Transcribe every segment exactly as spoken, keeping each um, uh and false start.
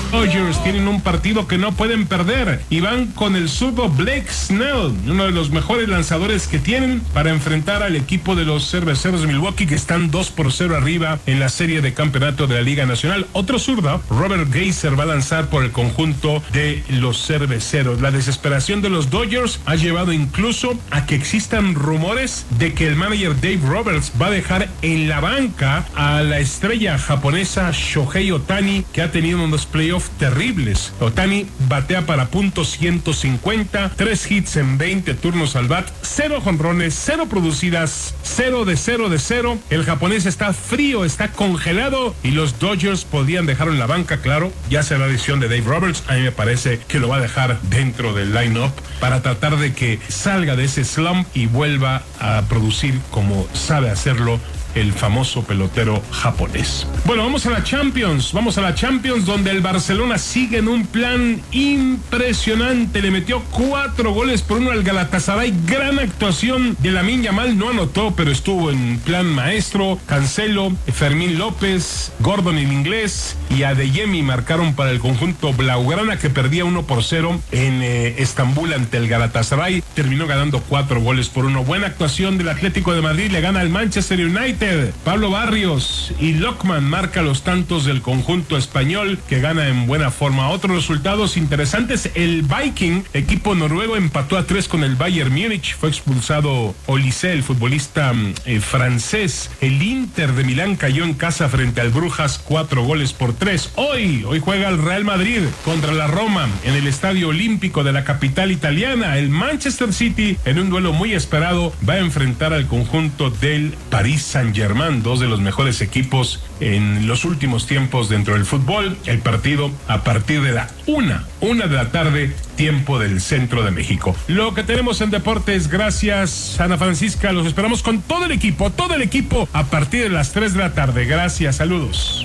Dodgers tienen un partido que no pueden perder y van con el zurdo Blake Snell, uno de los mejores lanzadores que tienen, para enfrentar al equipo de los Cerveceros de Milwaukee, que están dos por cero arriba en la serie de campeonato de la Liga Nacional. Otro zurdo, Robert Geiser, va a lanzar por el conjunto de los Cerveceros. La desesperación de los Dodgers ha llevado incluso a que existan rumores de que el manager Dave Roberts va a dejar en la banca a la estrella japonesa Shohei Ohtani, que ha tenido unos playoffs terribles. Ohtani batea para punto ciento cincuenta, tres hits en veinte turnos al bat, cero jonrones, cero producidas, cero de cero de cero. El japonés está frío, está congelado, y los Dodgers podrían dejarlo en la banca. Claro, ya será la decisión de Dave Roberts. A mí me parece que lo va a dejar dentro del line-up para tratar de que salga de ese slump y vuelva a producir como sabe hacerlo el famoso pelotero japonés. Bueno, vamos a la Champions, vamos a la Champions, donde el Barcelona sigue en un plan impresionante. Le metió cuatro goles por uno al Galatasaray. Gran actuación de Lamine Yamal, no anotó, pero estuvo en plan maestro. Cancelo, Fermín López, Gordon el inglés y Adeyemi marcaron para el conjunto blaugrana, que perdía uno por cero en eh, Estambul ante el Galatasaray. Terminó ganando cuatro goles por uno. Buena actuación del Atlético de Madrid, le gana al Manchester United. Pablo Barrios y Lockman marca los tantos del conjunto español, que gana en buena forma. Otros resultados interesantes: el Viking, equipo noruego, empató a tres con el Bayern Múnich. Fue expulsado Olise, el futbolista eh, francés. El Inter de Milán cayó en casa frente al Brujas, cuatro goles por tres. Hoy, hoy juega el Real Madrid contra la Roma en el Estadio Olímpico de la capital italiana. El Manchester City, en un duelo muy esperado, va a enfrentar al conjunto del Paris Saint-Germain. Germain, dos de los mejores equipos en los últimos tiempos dentro del fútbol. El partido a partir de la una, una de la tarde, tiempo del centro de México. Lo que tenemos en deportes, gracias Ana Francisca. Los esperamos con todo el equipo, todo el equipo a partir de las tres de la tarde. Gracias, saludos.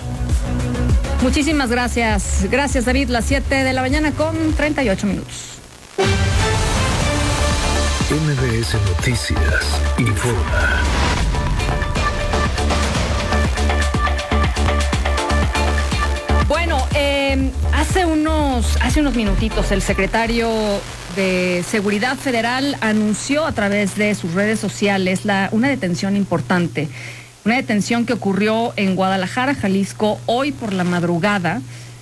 Muchísimas gracias. Gracias, David. Las siete de la mañana con treinta y ocho minutos. M B S Noticias informa. Bueno, eh, hace unos, hace unos minutitos el secretario de Seguridad Federal anunció a través de sus redes sociales la, una detención importante, una detención que ocurrió en Guadalajara, Jalisco, hoy por la madrugada,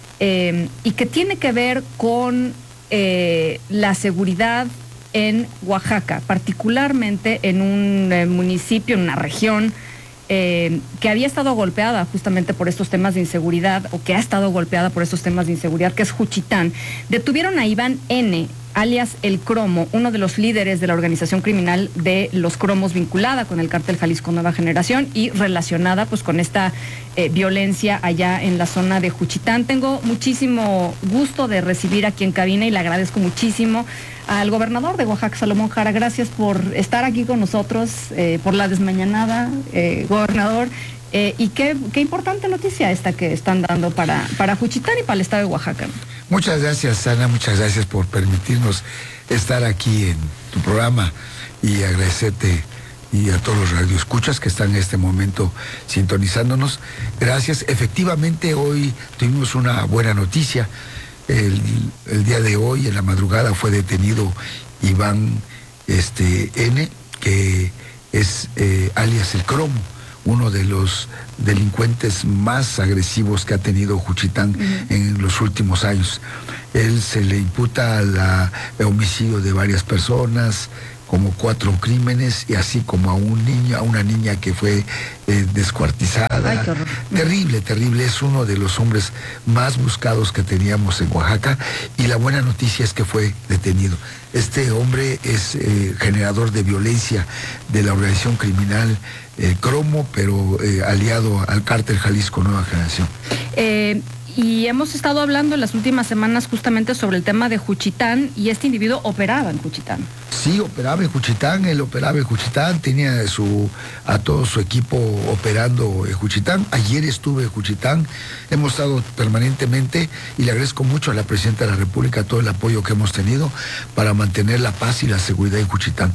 eh, y que tiene que ver con eh, la seguridad en Oaxaca, particularmente en un eh, municipio, en una región Eh, que había estado golpeada justamente por estos temas de inseguridad, o que ha estado golpeada por estos temas de inseguridad, que es Juchitán. Detuvieron a Iván N., alias El Cromo, uno de los líderes de la organización criminal de Los Cromos, vinculada con el cártel Jalisco Nueva Generación y relacionada pues con esta eh, violencia allá en la zona de Juchitán. Tengo muchísimo gusto de recibir aquí en cabina, y le agradezco muchísimo al gobernador de Oaxaca, Salomón Jara. Gracias por estar aquí con nosotros, eh, por la desmañanada, eh, gobernador. Eh, y qué, qué importante noticia esta que están dando para, para Juchitán y para el estado de Oaxaca. Muchas gracias, Ana, muchas gracias por permitirnos estar aquí en tu programa, y agradecerte y a todos los radioescuchas que están en este momento sintonizándonos. Gracias. Efectivamente, hoy tuvimos una buena noticia. El, el día de hoy, en la madrugada, fue detenido Iván este, N., que es eh, alias El Cromo, uno de los delincuentes más agresivos que ha tenido Juchitán uh-huh. en los últimos años. Él se le imputa la, el homicidio de varias personas, como cuatro crímenes, y así como a un niño, a una niña que fue eh, descuartizada. Ay, qué horror. Terrible, terrible. Es uno de los hombres más buscados que teníamos en Oaxaca, y la buena noticia es que fue detenido. Este hombre es eh, generador de violencia de la organización criminal eh, Cromo, pero eh, aliado al cártel Jalisco Nueva Generación. Eh... Y hemos estado hablando en las últimas semanas justamente sobre el tema de Juchitán, y este individuo operaba en Juchitán. Sí, operaba en Juchitán, él operaba en Juchitán, tenía su, a todo su equipo operando en Juchitán. Ayer estuve en Juchitán, hemos estado permanentemente, y le agradezco mucho a la Presidenta de la República todo el apoyo que hemos tenido para mantener la paz y la seguridad en Juchitán.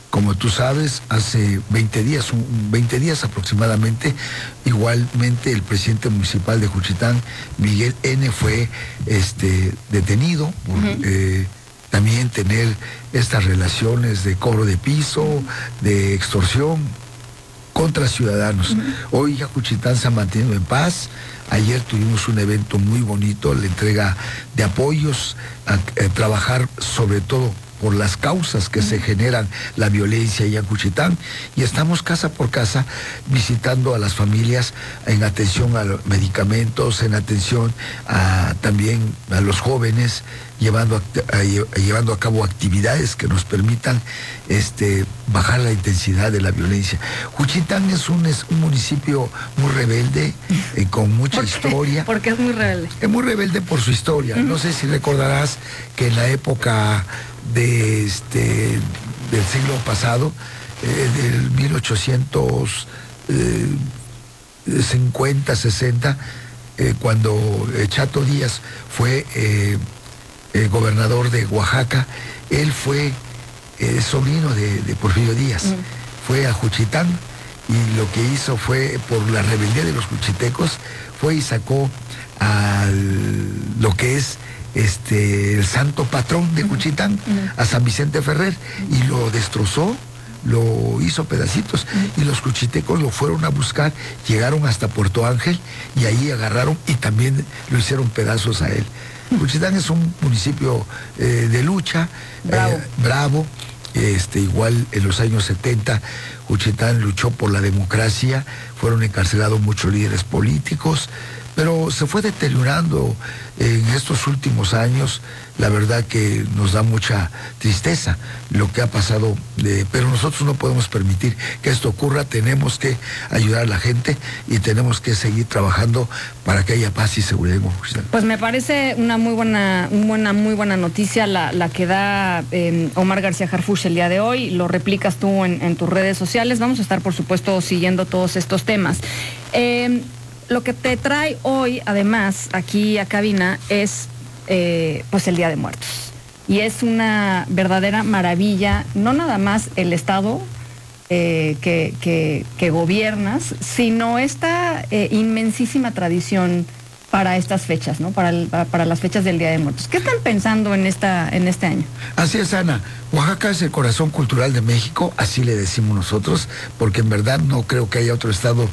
Como tú sabes, hace veinte días, veinte días aproximadamente, igualmente el presidente municipal de Juchitán, Miguel N., fue este, detenido por uh-huh. eh, también tener estas relaciones de cobro de piso, de extorsión contra ciudadanos. Uh-huh. Hoy ya Juchitán se ha mantenido en paz. Ayer tuvimos un evento muy bonito, la entrega de apoyos, a, a trabajar sobre todo por las causas que se generan la violencia allá en Juchitán, y estamos casa por casa visitando a las familias en atención a los medicamentos, en atención a, también a los jóvenes, llevando a, a, llevando a cabo actividades que nos permitan este, bajar la intensidad de la violencia. Juchitán es un, es un municipio muy rebelde, eh, con mucha ¿Por historia. Porque es muy rebelde. Es muy rebelde por su historia. Uh-huh. No sé si recordarás que en la época de este del siglo pasado, eh, del mil ochocientos cincuenta, sesenta, eh, cuando Chato Díaz fue eh, eh, gobernador de Oaxaca, él fue eh, sobrino de, de Porfirio Díaz. Uh-huh. Fue a Juchitán y lo que hizo fue, por la rebeldía de los juchitecos, fue y sacó a lo que es Este, el santo patrón de Juchitán, uh-huh. a San Vicente Ferrer, y lo destrozó, lo hizo pedacitos, uh-huh. y los juchitecos lo fueron a buscar, llegaron hasta Puerto Ángel y ahí agarraron y también lo hicieron pedazos a él. Uh-huh. Juchitán es un municipio eh, de lucha, bravo, eh, bravo. Este, igual en los años setenta Juchitán luchó por la democracia, fueron encarcelados muchos líderes políticos, pero se fue deteriorando en estos últimos años. La verdad que nos da mucha tristeza lo que ha pasado, de, pero nosotros no podemos permitir que esto ocurra. Tenemos que ayudar a la gente y tenemos que seguir trabajando para que haya paz y seguridad en Juchitán. Pues me parece una muy buena, una muy buena noticia la, la que da eh, Omar García Harfuch el día de hoy. Lo replicas tú en, en tus redes sociales. Vamos a estar, por supuesto, siguiendo todos estos temas. Eh, Lo que te trae hoy, además, aquí a cabina, es eh, pues el Día de Muertos. Y es una verdadera maravilla, no nada más el Estado eh, que, que, que gobiernas, sino esta eh, inmensísima tradición para estas fechas, ¿no? Para, el, para las fechas del Día de Muertos. ¿Qué están pensando en esta en este año? Así es, Ana. Oaxaca es el corazón cultural de México, así le decimos nosotros, porque en verdad no creo que haya otro estado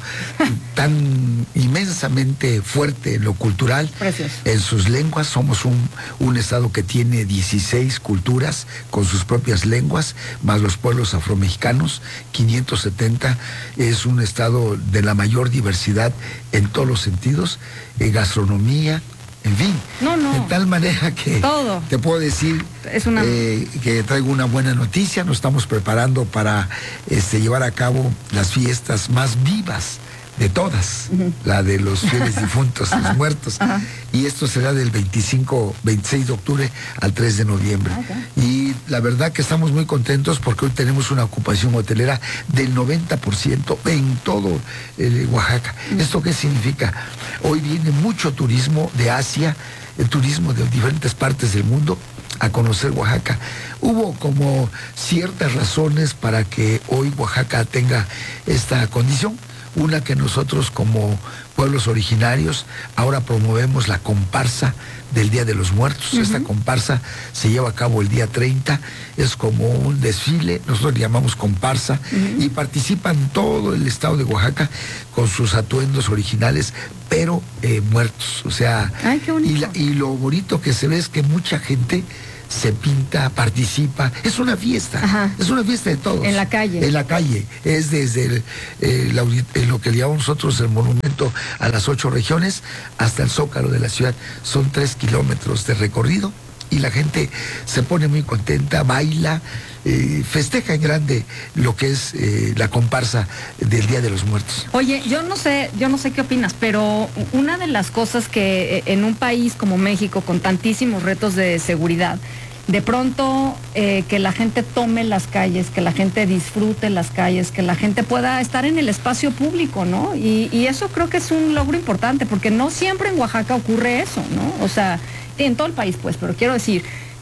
tan inmensamente fuerte en lo cultural. Precioso. En sus lenguas. Somos un, un estado que tiene dieciséis culturas con sus propias lenguas, más los pueblos afromexicanos, quinientos setenta. Es un estado de la mayor diversidad en todos los sentidos, en gastronomía, en fin, no, no. de tal manera que todo. Te puedo decir es una... eh, que traigo una buena noticia. Nos estamos preparando para este, llevar a cabo las fiestas más vivas de todas, uh-huh. la de los fieles difuntos, los muertos. Ajá. Y esto será del veinticinco, veintiséis de octubre al tres de noviembre. Okay. Y la verdad que estamos muy contentos porque hoy tenemos una ocupación hotelera del noventa por ciento en todo el Oaxaca. Uh-huh. ¿Esto qué significa? Hoy viene mucho turismo de Asia, el turismo de diferentes partes del mundo a conocer Oaxaca. Hubo como ciertas razones para que hoy Oaxaca tenga esta condición. Una, que nosotros como pueblos originarios ahora promovemos la comparsa del Día de los Muertos. Uh-huh. Esta comparsa se lleva a cabo el día treinta, es como un desfile, nosotros le llamamos comparsa, uh-huh. y participan todo el estado de Oaxaca con sus atuendos originales, pero eh, muertos. O sea, ay, qué bonito. Y, la, y lo bonito que se ve es que mucha gente se pinta, participa, es una fiesta, ajá. es una fiesta de todos. En la calle. En la calle, es desde el, el, el, lo que le llamamos nosotros el monumento a las ocho regiones hasta el Zócalo de la ciudad. Son tres kilómetros de recorrido y la gente se pone muy contenta, baila, eh, festeja en grande lo que es eh, la comparsa del Día de los Muertos. Oye, yo no sé, yo no sé qué opinas, pero una de las cosas que en un país como México, con tantísimos retos de seguridad, de pronto eh, que la gente tome las calles, que la gente disfrute las calles, que la gente pueda estar en el espacio público, ¿no? Y, y eso creo que es un logro importante, porque no siempre en Oaxaca ocurre eso, ¿no? O sea, en todo el país, pues, pero quiero decir,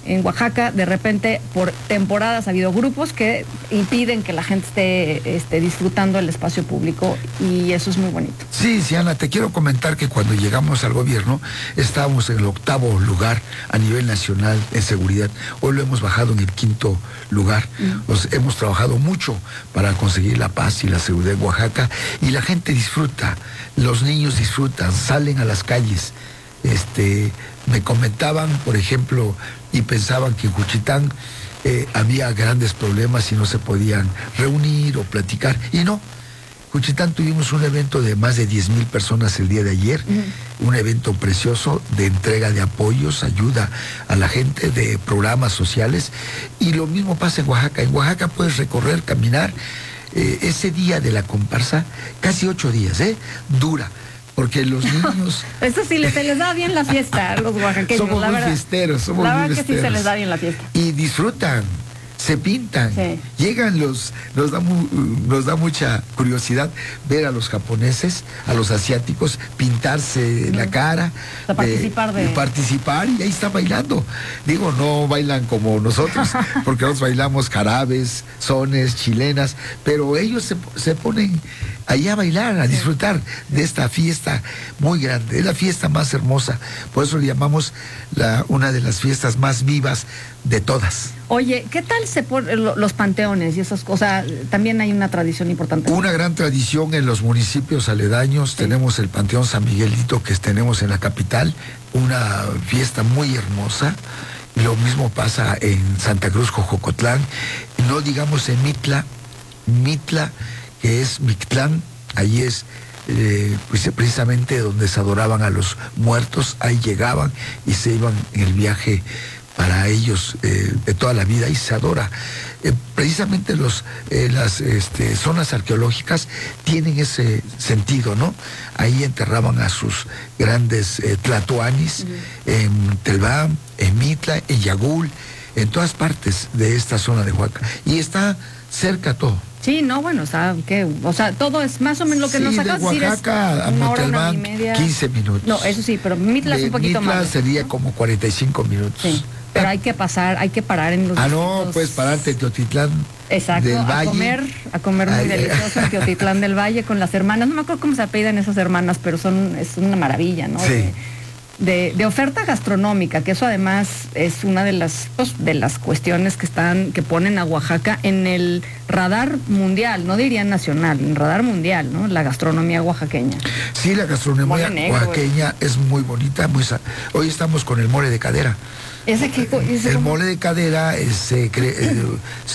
en Oaxaca, de repente, por temporadas ha habido grupos que impiden que la gente esté, esté disfrutando el espacio público y eso es muy bonito. Sí, Siana, te quiero comentar que cuando llegamos al gobierno estábamos en el octavo lugar a nivel nacional en seguridad. Hoy lo hemos bajado en el quinto lugar. Mm. Pues hemos trabajado mucho para conseguir la paz y la seguridad en Oaxaca y la gente disfruta, los niños disfrutan, salen a las calles. Este, me comentaban, por ejemplo, y pensaban que en Juchitán eh, había grandes problemas y no se podían reunir o platicar. Y no, Juchitán tuvimos un evento de más de diez mil personas el día de ayer, uh-huh. un evento precioso de entrega de apoyos, ayuda a la gente, de programas sociales. Y lo mismo pasa en Oaxaca. En Oaxaca puedes recorrer, caminar. Eh, ese día de la comparsa, casi ocho días, ¿eh? Dura. Porque los niños... Eso sí, se les da bien la fiesta a los oaxaqueños, somos la muy verdad. fiesteros, somos la muy verdad fiesteros. que sí se les da bien la fiesta. Y disfrutan, se pintan, sí. Llegan los... Nos da, mu, nos da mucha curiosidad ver a los japoneses, a los asiáticos, pintarse uh-huh. la cara. O sea, participar de... de... Participar y ahí está bailando. Digo, no bailan como nosotros, porque nosotros bailamos jarabes, sones, chilenas, pero ellos se, se ponen... allá a bailar, a disfrutar de esta fiesta muy grande. Es la fiesta más hermosa, por eso le llamamos la, una de las fiestas más vivas de todas. Oye, ¿qué tal se ponen los panteones y esas cosas? También hay una tradición importante. Una gran tradición en los municipios aledaños. Sí. Tenemos el Panteón San Miguelito que tenemos en la capital, una fiesta muy hermosa. Lo mismo pasa en Santa Cruz, Jojocotlán, no digamos en Mitla, Mitla, que es Mictlán, ahí es eh, pues, precisamente donde se adoraban a los muertos, ahí llegaban y se iban en el viaje para ellos eh, de toda la vida y se adora. Eh, precisamente los, eh, las este, zonas arqueológicas tienen ese sentido, ¿no? Ahí enterraban a sus grandes eh, tlatoanis, uh-huh. en Telbán, en Mitla, en Yagul, en todas partes de esta zona de Oaxaca. Y está cerca todo. Sí, no, bueno, o sea, ¿qué? O sea, todo es más o menos lo que sí, nos acabas de decir. De Oaxaca a Montalbán, quince minutos. No, eso sí, pero Mitla es un poquito Mitla más. sería ¿no? como cuarenta y cinco minutos. Sí, pero hay que pasar, hay que parar en los... Ah, no, puedes pararte en Teotitlán. Exacto, del a Valle. comer, a comer muy ay, delicioso en Teotitlán del Valle con las hermanas. No me acuerdo cómo se apellidan esas hermanas, pero son, es una maravilla, ¿no? Sí. De, De, de oferta gastronómica, que eso además es una de las pues, de las cuestiones que están que ponen a Oaxaca en el radar mundial, no diría nacional, en el radar mundial, ¿no? La gastronomía oaxaqueña. Sí, la gastronomía negro, oaxaqueña güey. Es muy bonita, muy sa... Hoy estamos con el mole de cadera. ¿Ese qué, ese el cómo? mole de cadera eh, se, cre... eh,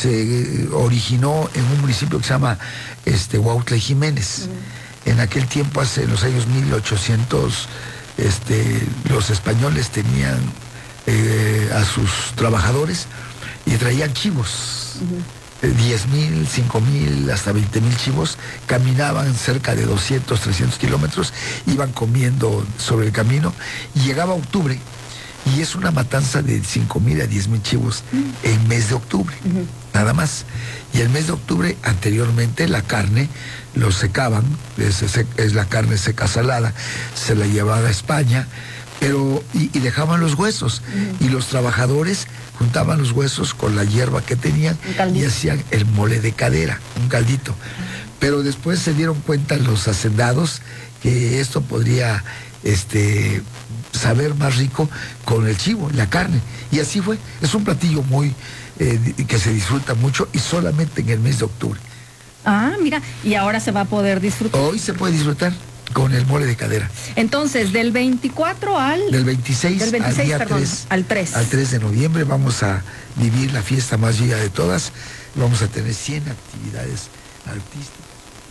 se originó en un municipio que se llama este, Huautla y Jiménez. Uh-huh. En aquel tiempo, hace en los años mil ochocientos, Este, los españoles tenían eh, a sus trabajadores y traían chivos, uh-huh. diez mil, cinco mil, hasta veinte mil chivos, caminaban cerca de doscientos, trescientos kilómetros, iban comiendo sobre el camino y llegaba octubre y es una matanza de cinco mil a diez mil chivos uh-huh. en mes de octubre, uh-huh. nada más. Y el mes de octubre, anteriormente, la carne lo secaban, es, es la carne seca salada, se la llevaban a España, pero y, y dejaban los huesos. Uh-huh. Y los trabajadores juntaban los huesos con la hierba que tenían y hacían el mole de cadera, un caldito. Uh-huh. Pero después se dieron cuenta los hacendados que esto podría este, saber más rico con el chivo, la carne. Y así fue. Es un platillo muy... Eh, que se disfruta mucho y solamente en el mes de octubre. Ah, mira, y ahora se va a poder disfrutar. Hoy se puede disfrutar con el mole de cadera. Entonces, del veinticuatro al... Del veintiséis, del veintiséis al día perdón, tres, al tres. Al tres de noviembre vamos a vivir la fiesta más viva de todas. Vamos a tener cien actividades artísticas.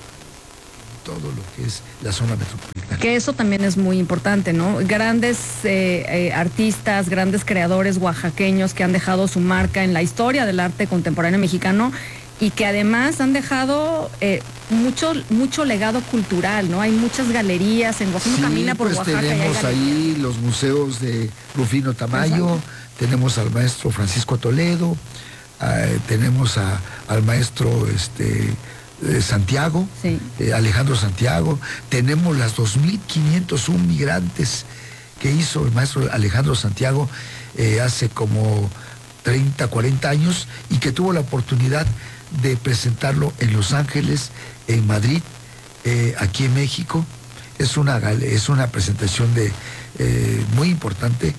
Todo lo que es la zona metropolitana. Que eso también es muy importante, ¿no? Grandes eh, eh, artistas, grandes creadores oaxaqueños que han dejado su marca en la historia del arte contemporáneo mexicano y que además han dejado eh, mucho mucho legado cultural, ¿no? Hay muchas galerías en Oaxaca, sí, camina por pues Oaxaca. Tenemos ahí los museos de Rufino Tamayo, exacto. Tenemos al maestro Francisco Toledo, eh, tenemos a, al maestro este Eh, Santiago, sí. eh, Alejandro Santiago, tenemos las dos mil quinientos uno migrantes que hizo el maestro Alejandro Santiago eh, hace como treinta, cuarenta años y que tuvo la oportunidad de presentarlo en Los Ángeles, en Madrid, eh, aquí en México. Es una, es una presentación de, eh, muy importante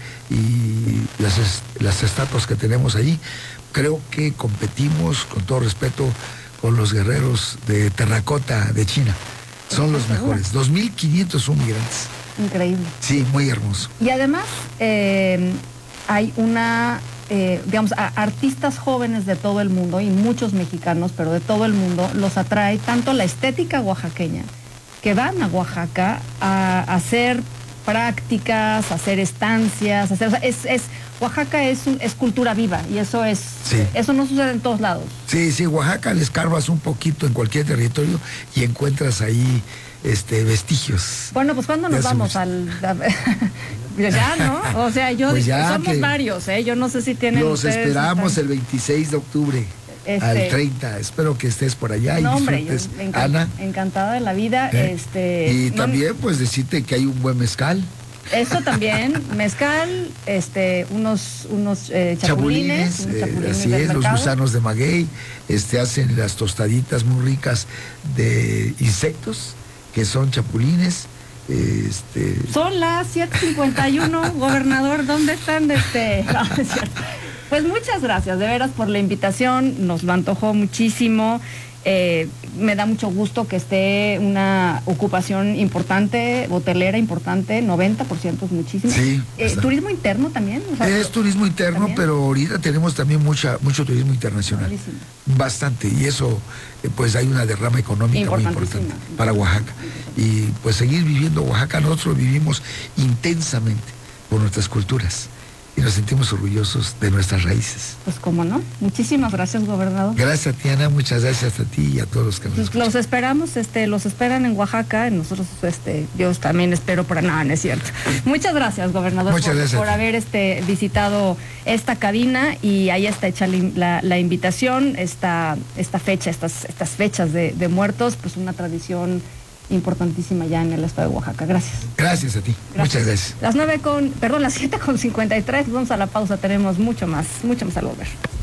y las, las estatuas que tenemos ahí, creo que competimos, con todo respeto, con los guerreros de terracota de China. Son los mejores. dos mil quinientos son migrantes. Increíble. Sí, muy hermoso. Y además eh, hay una, eh, digamos, a artistas jóvenes de todo el mundo y muchos mexicanos, pero de todo el mundo, los atrae tanto la estética oaxaqueña, que van a Oaxaca a, a hacer prácticas, a hacer estancias, a hacer, o sea, es, es, Oaxaca es, un, es cultura viva y eso es, sí. Eso no sucede en todos lados. Sí, sí, Oaxaca le escarbas un poquito en cualquier territorio y encuentras ahí este vestigios. Bueno, pues ¿cuándo nos vamos al a, ya, ¿no? O sea, yo pues ya somos varios, ¿eh? Yo no sé si tienen. Los esperamos están... el veintiséis de octubre. Este, al treinta, espero que estés por allá no, y hombre, disfrutes, yo, enc Ana. Encantada de la vida. ¿Eh? este Y no, también, pues, decirte que hay un buen mezcal. Eso también, mezcal, este, unos, unos eh, chapulines. Chapulines, unos chapulines eh, así es, mercado. Los gusanos de maguey, este, hacen las tostaditas muy ricas de insectos, que son chapulines. Este... Son las siete cincuenta y uno, gobernador, ¿dónde están? Este... No, es cierto. Pues muchas gracias, de veras, por la invitación, nos lo antojó muchísimo. Eh, me da mucho gusto que esté una ocupación importante, hotelera importante, noventa por ciento es muchísimo. Sí, eh, ¿Turismo interno también? O sea, es turismo interno, ¿también? Pero ahorita tenemos también mucha, mucho turismo internacional. Buenísimo. Bastante, y eso, eh, pues hay una derrama económica muy importante para Oaxaca. Y pues seguir viviendo Oaxaca, nosotros vivimos intensamente por nuestras culturas. Y nos sentimos orgullosos de nuestras raíces. Pues cómo no. Muchísimas gracias, gobernador. Gracias, Tiana. Muchas gracias a ti y a todos los que nos pues escuchan. Los esperamos, este, los esperan en Oaxaca. Nosotros, este, yo también espero para nada, no es cierto. Muchas gracias, gobernador, Muchas por, gracias por haber este, visitado esta cabina y ahí está hecha la, la invitación, esta, esta fecha, estas, estas fechas de, de muertos, pues una tradición importantísima ya en el estado de Oaxaca. Gracias. Gracias a ti. Gracias. Muchas gracias. Las nueve con, perdón, las siete con cincuenta y tres, vamos a la pausa, tenemos mucho más, mucho más al volver.